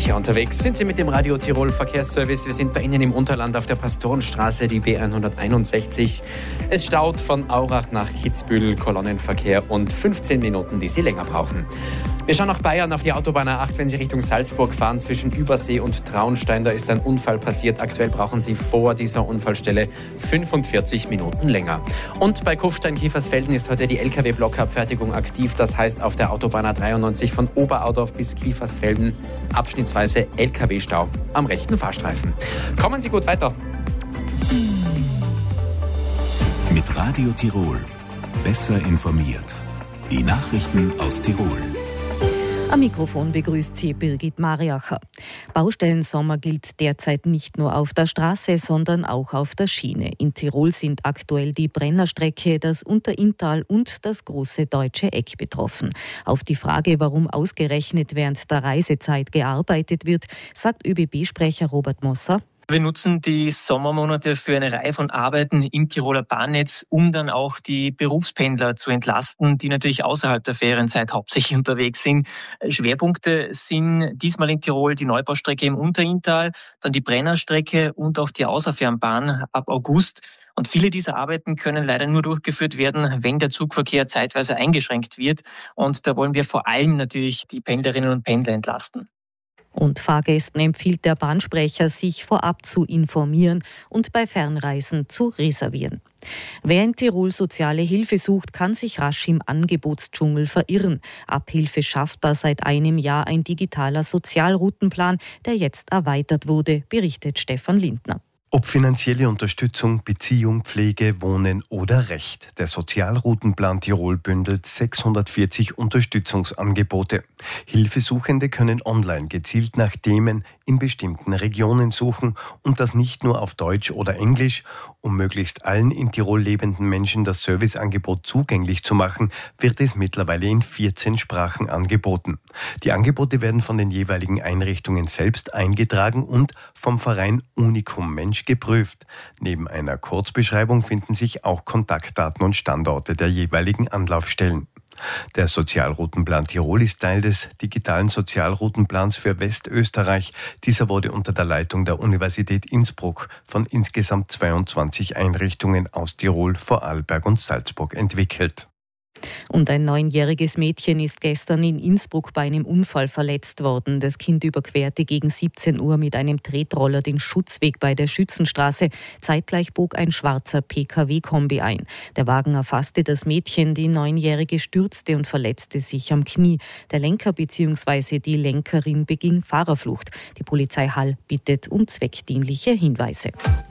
Verkehr unterwegs. Sind Sie mit dem Radio Tirol Verkehrsservice? Wir sind bei Ihnen im Unterland auf der Pastorenstraße, die B161. Es staut von Aurach nach Kitzbühel, Kolonnenverkehr und 15 Minuten, die Sie länger brauchen. Wir schauen nach Bayern auf die Autobahn A8, wenn Sie Richtung Salzburg fahren, zwischen Übersee und Traunstein. Da ist ein Unfall passiert. Aktuell brauchen Sie vor dieser Unfallstelle 45 Minuten länger. Und bei Kufstein-Kiefersfelden ist heute die LKW-Blockabfertigung aktiv. Das heißt, auf der Autobahn A93 von Oberaudorf bis Kiefersfelden abschnittsweise LKW-Stau am rechten Fahrstreifen. Kommen Sie gut weiter. Mit Radio Tirol. Besser informiert. Die Nachrichten aus Tirol. Am Mikrofon begrüßt Sie Birgit Mariacher. Baustellensommer gilt derzeit nicht nur auf der Straße, sondern auch auf der Schiene. In Tirol sind aktuell die Brennerstrecke, das Unterinntal und das große Deutsche Eck betroffen. Auf die Frage, warum ausgerechnet während der Reisezeit gearbeitet wird, sagt ÖBB-Sprecher Robert Mosser: Wir nutzen die Sommermonate für eine Reihe von Arbeiten im Tiroler Bahnnetz, um dann auch die Berufspendler zu entlasten, die natürlich außerhalb der Ferienzeit hauptsächlich unterwegs sind. Schwerpunkte sind diesmal in Tirol die Neubaustrecke im Unterinntal, dann die Brennerstrecke und auch die Außerfernbahn ab August. Und viele dieser Arbeiten können leider nur durchgeführt werden, wenn der Zugverkehr zeitweise eingeschränkt wird. Und da wollen wir vor allem natürlich die Pendlerinnen und Pendler entlasten. Und Fahrgästen empfiehlt der Bahnsprecher, sich vorab zu informieren und bei Fernreisen zu reservieren. Wer in Tirol soziale Hilfe sucht, kann sich rasch im Angebotsdschungel verirren. Abhilfe schafft da seit einem Jahr ein digitaler Sozialroutenplan, der jetzt erweitert wurde, berichtet Stefan Lindner. Ob finanzielle Unterstützung, Beziehung, Pflege, Wohnen oder Recht. Der Sozialroutenplan Tirol bündelt 640 Unterstützungsangebote. Hilfesuchende können online gezielt nach Themen in bestimmten Regionen suchen und das nicht nur auf Deutsch oder Englisch. Um möglichst allen in Tirol lebenden Menschen das Serviceangebot zugänglich zu machen, wird es mittlerweile in 14 Sprachen angeboten. Die Angebote werden von den jeweiligen Einrichtungen selbst eingetragen und vom Verein Unicum Mensch geprüft. Neben einer Kurzbeschreibung finden sich auch Kontaktdaten und Standorte der jeweiligen Anlaufstellen. Der Sozialroutenplan Tirol ist Teil des digitalen Sozialroutenplans für Westösterreich. Dieser wurde unter der Leitung der Universität Innsbruck von insgesamt 22 Einrichtungen aus Tirol, Vorarlberg und Salzburg entwickelt. Und ein 9-jähriges Mädchen ist gestern in Innsbruck bei einem Unfall verletzt worden. Das Kind überquerte gegen 17 Uhr mit einem Tretroller den Schutzweg bei der Schützenstraße. Zeitgleich bog ein schwarzer PKW-Kombi ein. Der Wagen erfasste das Mädchen, die 9-jährige stürzte und verletzte sich am Knie. Der Lenker bzw. die Lenkerin beging Fahrerflucht. Die Polizei Hall bittet um zweckdienliche Hinweise.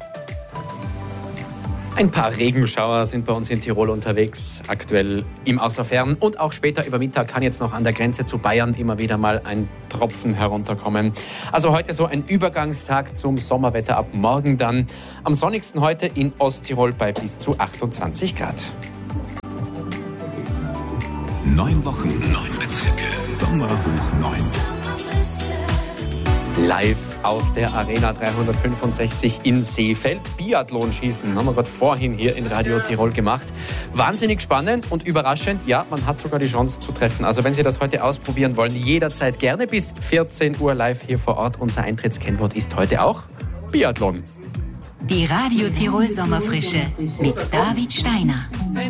Ein paar Regenschauer sind bei uns in Tirol unterwegs, aktuell im Außerfern. Und auch später über Mittag kann jetzt noch an der Grenze zu Bayern immer wieder mal ein Tropfen herunterkommen. Also heute so ein Übergangstag zum Sommerwetter, ab morgen dann. Am sonnigsten heute in Osttirol bei bis zu 28 Grad. 9 Wochen, 9 Bezirke, Sommer hoch 9. Live aus der Arena 365 in Seefeld. Biathlon-Schießen haben wir gerade vorhin hier in Radio Tirol gemacht. Wahnsinnig spannend und überraschend. Ja, man hat sogar die Chance zu treffen. Also wenn Sie das heute ausprobieren wollen, jederzeit gerne bis 14 Uhr live hier vor Ort. Unser Eintrittskennwort ist heute auch Biathlon. Die Radio Tirol Sommerfrische mit David Steiner.